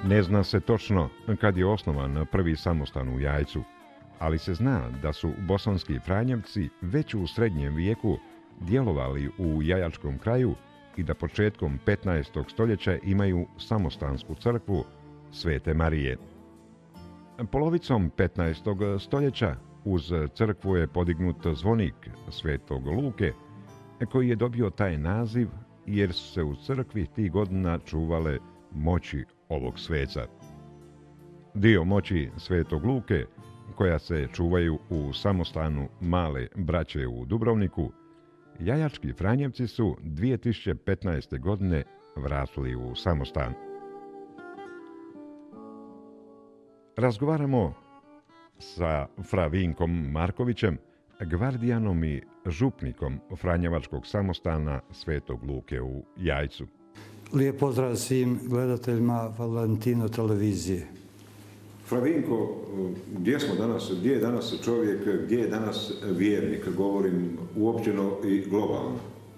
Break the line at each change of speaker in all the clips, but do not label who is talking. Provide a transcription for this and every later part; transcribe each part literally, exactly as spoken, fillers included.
Ne zna se točno kad je osnovan prvi samostan u Jajcu, ali se zna da su bosanski Franjevci već u srednjem vijeku djelovali u Jajačkom kraju i da početkom petnaestog stoljeća imaju samostansku crkvu Svete Marije. Polovicom petnaestog stoljeća uz crkvu je podignut zvonik Svetog Luke, koji je dobio taj naziv jer su se u crkvi tih godina čuvale moći ovog sveca. Dio moći Svetog Luke, koja se čuvaju u samostanu Male braće u Dubrovniku, Jajački Franjevci su dvije tisuće petnaeste. godine vratili u samostan. Razgovaramo sa fra Vinkom Markovićem, gvardijanom i župnikom Franjevačkog samostana Svetog Luke u Jajcu.
Lijep pozdrav svim gledateljima Valentino televizije.
Fra Vinko, gdje smo danas, gdje je danas čovjek, gdje je danas vjernik, govorim uopćeno i globalno?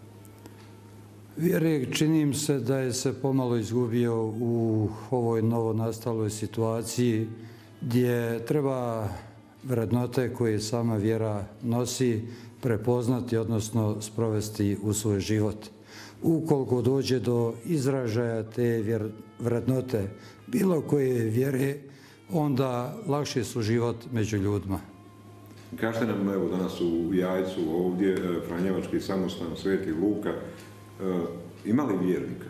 Vjernik činim se da je se pomalo izgubio u ovoj novonastaloj situaciji gdje treba vrednote koje sama vjera nosi prepoznati, odnosno sprovesti u svoj život. Ukoliko dođe do izražaja te vrednote bilo koje vjere, onda lakše su život među ljudima.
Kažete nam, evo danas u Jajcu, ovdje, Franjevački samostan Sveti Luka, ima li vjernika?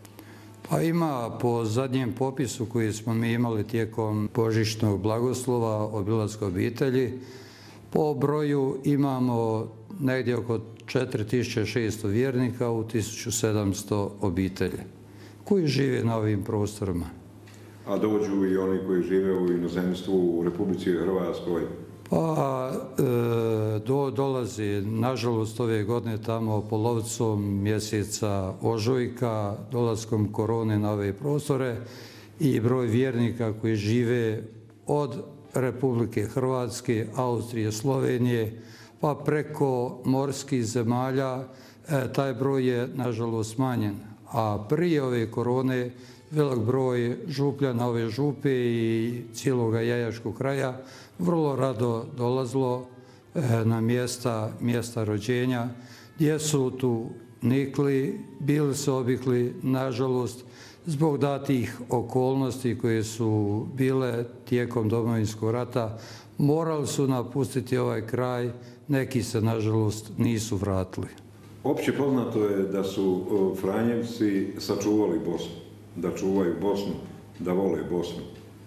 Pa ima, po zadnjem popisu koji smo mi imali tijekom božićnog blagoslova obilaska obitelji, po broju imamo negdje oko četiri tisuće šesto vjernika u tisuću sedamsto obitelji koji žive na ovim prostorima.
A dođu i oni koji žive u inozemstvu u Republici Hrvatskoj?
Pa e, do, dolazi, nažalost, ove godine tamo polovicom mjeseca ožujka, dolaskom korone na ove prostore i broj vjernika koji žive od Republike Hrvatske, Austrije, Slovenije, pa preko morskih zemalja, e, taj broj je nažalost smanjen. A prije ove korone velik broj župljana ove župe i cijeloga Jajačkog kraja vrlo rado dolazilo na mjesta, mjesta rođenja, gdje su tu nikli, bili su obikli, nažalost, zbog datih okolnosti koje su bile tijekom Domovinskog rata, morali su napustiti ovaj kraj, neki se, nažalost, nisu vratili.
Opće poznato je da su Franjevci sačuvali Bosnu, da čuvaju Bosnu, da vole Bosnu.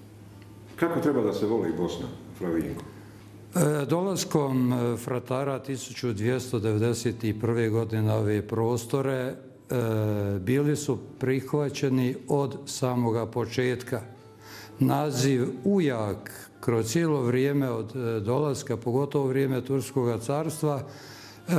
Kako treba da se voli Bosna, fra Vinko?
E, dolaskom fratara tisuću dvjesto devedeset prve. godine na ove prostore e, bili su prihvaćeni od samoga početka. Naziv ujak kroz cijelo vrijeme od dolaska, pogotovo vrijeme Turskog carstva, e,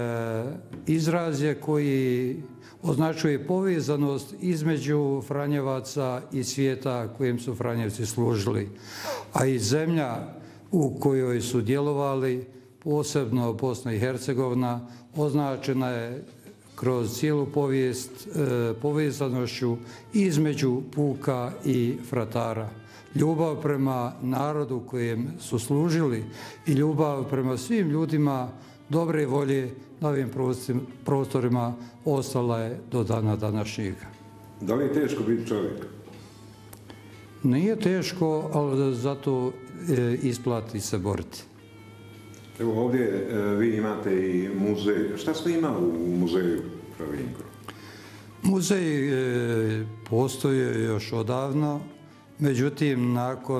izraz je koji označuje povezanost između Franjevaca i svijeta kojim su Franjevci služili. A i zemlja u kojoj su djelovali, posebno Bosna i Hercegovina, označena je kroz cijelu povijest povezanošću između puka i fratara. Ljubav prema narodu kojem su služili i ljubav prema svim ljudima dobre volje na ovim prostorima ostala je do dana današnjega.
Da li je teško biti čovjek?
Nije teško, ali zato isplati se boriti.
Evo ovdje vi imate i muzej. Šta sve ima u muzeju, fra Vinko?
Muzej postoji još odavno, međutim, nakon